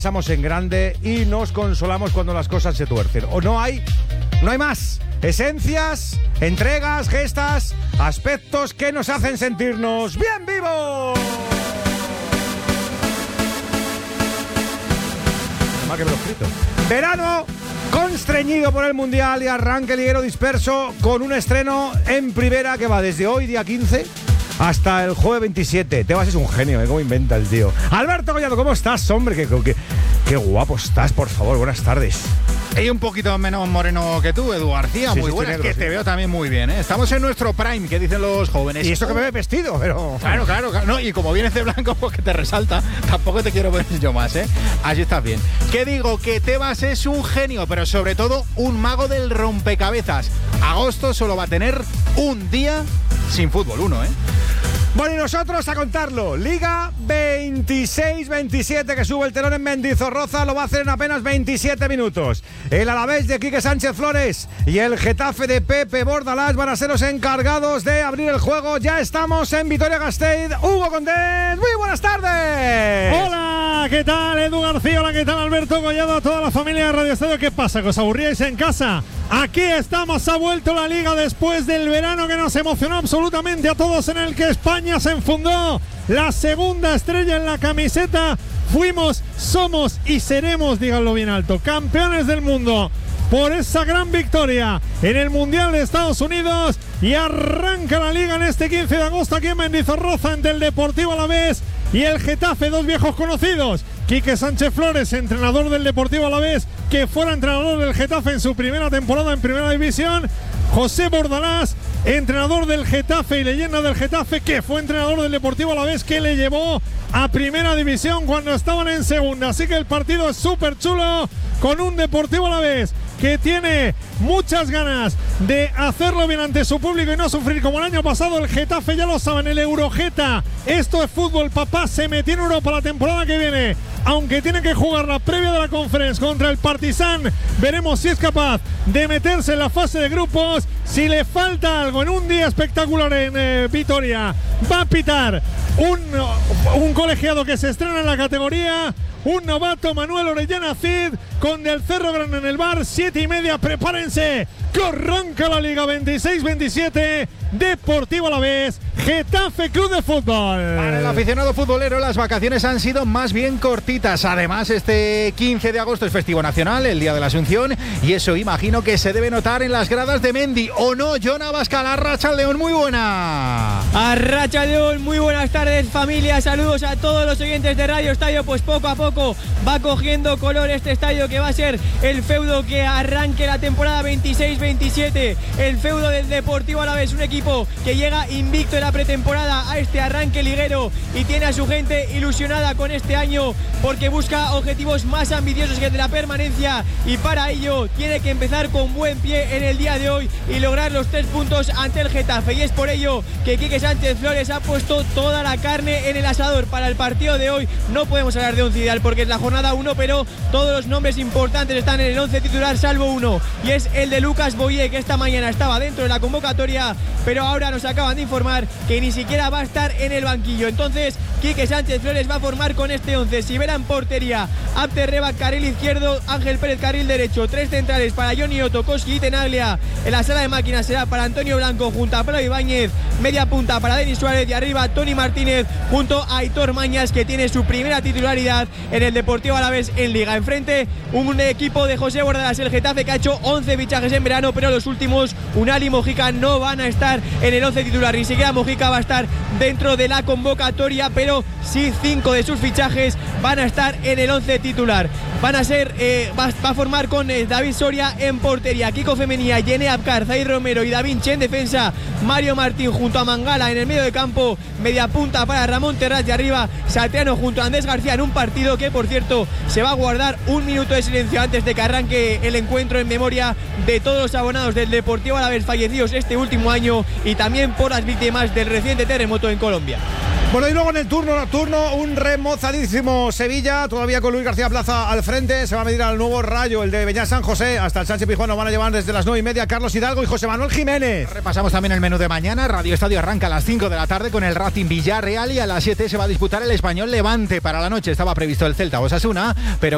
Pensamos en grande y nos consolamos cuando las cosas se tuercen. O no hay más. Esencias, entregas, gestas, aspectos que nos hacen sentirnos bien vivos. Más que me lo he escrito. Verano constreñido por el Mundial y arranque liguero disperso con un estreno en primera que va desde hoy, día 15, hasta el jueves 27. Tebas es un genio, ¿Cómo inventa el tío? Alberto Collado, ¿cómo estás, hombre? Qué guapo estás, por favor. Buenas tardes. Y un poquito menos moreno que tú, Edu García. Sí, muy buenas, negro, que te veo también muy bien, ¿eh? Estamos en nuestro prime, que dicen los jóvenes. Y eso que me he vestido, pero... Claro. No, y como vienes de blanco, pues que te resalta. Tampoco te quiero ver yo más, ¿eh? Así estás bien. ¿Qué digo? Que Tebas es un genio, pero sobre todo un mago del rompecabezas. Agosto solo va a tener un día sin fútbol 1, ¿eh? Bueno, y nosotros a contarlo. Liga 26-27, que sube el telón en Mendizorroza, lo va a hacer en apenas 27 minutos. El Alavés de Quique Sánchez Flores y el Getafe de Pepe Bordalás van a ser los encargados de abrir el juego. Ya estamos en Vitoria-Gasteiz. Hugo Condés, muy buenas tardes. Hola, ¿qué tal, Edu García? Hola, ¿qué tal, Alberto Collado? A toda la familia de Radio Estadio. ¿Qué pasa? ¿Que os aburríais en casa? Aquí estamos, ha vuelto la Liga después del verano que nos emocionó absolutamente a todos, en el que España se enfundó la segunda estrella en la camiseta. Fuimos, somos y seremos, díganlo bien alto, campeones del mundo por esa gran victoria en el Mundial de Estados Unidos. Y arranca la Liga en este 15 de agosto aquí en Mendizorroza entre el Deportivo Alavés y el Getafe, dos viejos conocidos. Quique Sánchez Flores, entrenador del Deportivo Alavés, que fuera entrenador del Getafe en su primera temporada en Primera División. José Bordalás, entrenador del Getafe y leyenda del Getafe, que fue entrenador del Deportivo Alavés, que le llevó a Primera División cuando estaban en Segunda. Así que el partido es súper chulo, con un Deportivo Alavés que tiene muchas ganas de hacerlo bien ante su público y no sufrir como el año pasado. El Getafe, ya lo saben, el Eurogeta. Esto es fútbol, papá. Se metió en Europa la temporada que viene, aunque tiene que jugar la previa de la Conference contra el Partizan. Veremos si es capaz de meterse en la fase de grupos. Si le falta algo en un día espectacular en Vitoria, va a pitar un colegiado que se estrena en la categoría, un novato, Manuel Orellana Cid, con Del Cerro Grande en el bar. 7:30, prepárense, que arranca la Liga 26-27. Deportivo Alavés, Getafe Club de Fútbol. Para el aficionado futbolero, las vacaciones han sido más bien cortitas. Además, este 15 de agosto es festivo nacional, el Día de la Asunción, y eso imagino que se debe notar en las gradas de Mendi. ¿O no, Jon Abascal? Arratsaldeon, muy buena. Arratsaldeon, muy buenas tardes, familia. Saludos a todos los oyentes de Radio Estadio. Pues poco a poco va cogiendo color este estadio, que va a ser el feudo que arranque la temporada 26-27. El feudo del Deportivo Alavés, un equipo que llega invicto en la pretemporada a este arranque liguero y tiene a su gente ilusionada con este año, porque busca objetivos más ambiciosos que el de la permanencia, y para ello tiene que empezar con buen pie en el día de hoy y lograr los 3 puntos ante el Getafe. Y es por ello que Quique Sánchez Flores ha puesto toda la carne en el asador para el partido de hoy. No podemos hablar de once ideal porque es la jornada 1, pero todos los nombres importantes están en el 11 titular, salvo uno, y es el de Lucas Boyé, que esta mañana estaba dentro de la convocatoria, pero ahora nos acaban de informar que ni siquiera va a estar en el banquillo. Entonces Quique Sánchez Flores va a formar con este 11. Sivera en portería, Abder Reba carril izquierdo, Ángel Pérez carril derecho, 3 centrales para Johnny Otto, Koski y Tenaglia. En la sala de máquinas será para Antonio Blanco junto a Pablo Ibáñez, media punta para Denis Suárez, y arriba Tony Martínez junto a Aitor Mañas, que tiene su primera titularidad en el Deportivo Alavés en Liga. Enfrente un equipo de José Bordalás, el Getafe, que ha hecho 11 fichajes en verano, pero los últimos, Unal y Mojica, no van a estar en el 11 titular. Ni siquiera Mojica va a estar dentro de la convocatoria, pero sí 5 de sus fichajes van a estar en el 11 titular. Van a ser, va a formar con David Soria en portería, Kiko Femenía, Yene Abkar, Zaid Romero y David Chen en defensa, Mario Martín junto a Mangala en el medio de campo, media punta para Ramón Terraz, y arriba Satriano junto a Andrés García, en un partido que, por cierto, se va a guardar un minuto de silencio antes de que arranque el encuentro, en memoria de todos los abonados del Deportivo Alavés fallecidos este último año y también por las víctimas del reciente terremoto en Colombia. Bueno, y luego en el turno nocturno, un remozadísimo Sevilla, todavía con Luis García Plaza al frente. Se va a medir al nuevo Rayo, el de Beñat San José, hasta el Sánchez Pizjuán. Nos van a llevar desde las 9:30 Carlos Hidalgo y José Manuel Jiménez. Repasamos también el menú de mañana. Radio Estadio arranca a las 5 de la tarde con el Racing Villarreal, y a las 7 se va a disputar el Español Levante. Para la noche estaba previsto el Celta Osasuna, pero